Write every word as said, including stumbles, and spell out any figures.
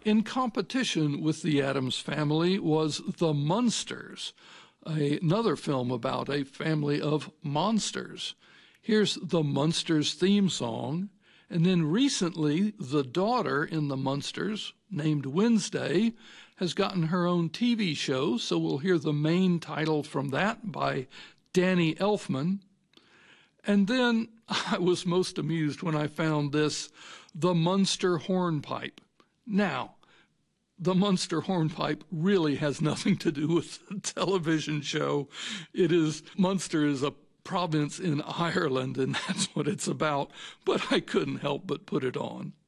In competition with The Addams Family was The Munsters, another film about a family of monsters. Here's the Munsters theme song, and then recently the daughter in the Munsters, named Wednesday, has gotten her own T V show, so we'll hear the main title from that by Danny Elfman. And then I was most amused when I found this, The Munster Hornpipe. Now, the Munster Hornpipe really has nothing to do with the television show. It is, Munster is a province in Ireland, and that's what it's about, but I couldn't help but put it on.